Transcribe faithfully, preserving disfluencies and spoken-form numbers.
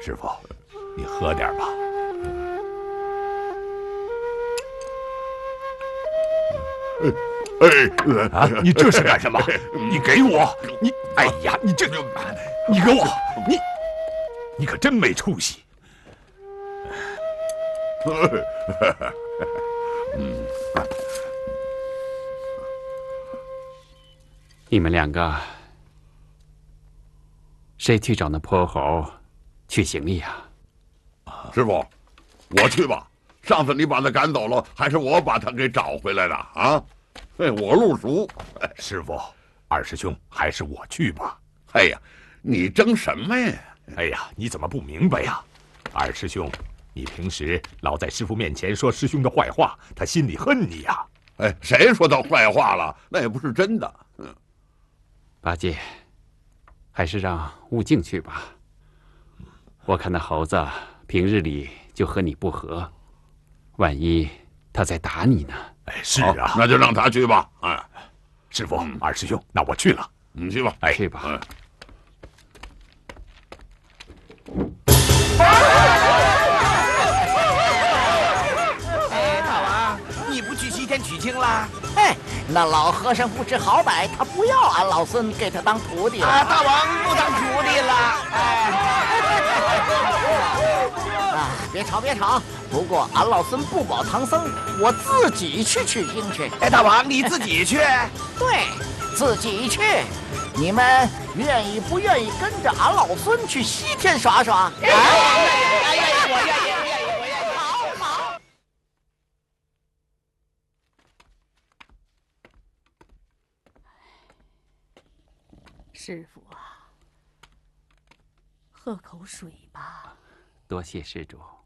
师傅，你喝点吧。 哎， 啊，你这是干什么？你给我！你，哎呀，你这，你给我！你，你可真没出息！ 你们两个，谁去找那泼猴去行礼呀？ 师傅，我去吧。上次你把他赶走了，还是我把他给找回来的啊？哎，我路熟。 师傅，二师兄，还是我去吧。 哎呀，你争什么呀？ 哎呀，你怎么不明白呀？二师兄，你平时老在师傅面前说师兄的坏话，他心里恨你呀。 哎，谁说他坏话了？那也不是真的。嗯， 八戒，还是让悟净去吧。我看那猴子平日里就和你不和，万一他再打你呢？ 哎，是啊， 那就让他去吧。哎， 师傅，嗯、二师兄，那我去了。 你去吧。 哎，去吧。 哎哎，大王，你不去西天取经啦？哎，那老和尚不知好歹，他不要俺老孙给他当徒弟了。啊，大王不当徒弟了。哎，啊，别吵别吵。不过俺老孙不保唐僧，我自己去取经去。哎，大王你自己去？对，自己去。你们愿意不愿意跟着俺老孙去西天耍耍？哎，愿意，我愿意，我愿意，我愿意。好好。 师傅啊，喝口水吧。 多谢施主。